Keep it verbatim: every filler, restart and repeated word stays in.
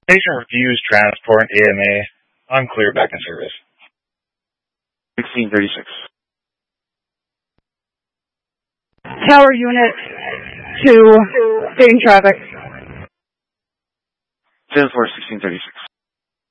Patient refused transport A M A. Unclear, back in service. sixteen thirty-six. Tower unit to stating traffic. ten four, sixteen thirty-six.